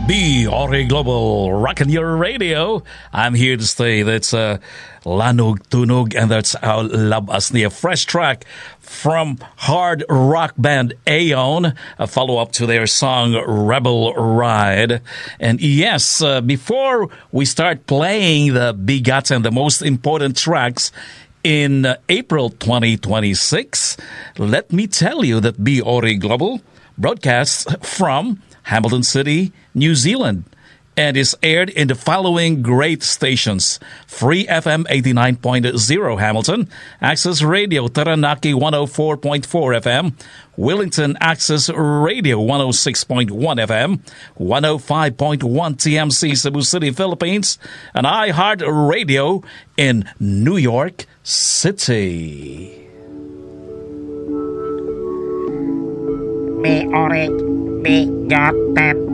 Ori Global, rocking your radio. I'm here to stay. That's Lanog Tunog, and that's our Labas Niya. Fresh track from hard rock band Aeon, a follow-up to their song Rebel Ride. And yes, before we start playing the bigats and the most important tracks in April 2026, let me tell you that Ori Global broadcasts from Hamilton City, New Zealand, and is aired in the following great stations: Free FM 89.0 Hamilton, Access Radio Taranaki 104.4 FM, Wellington Access Radio 106.1 FM, 105.1 TMC Cebu City, Philippines, and iHeart Radio in New York City. Ori Bigoten.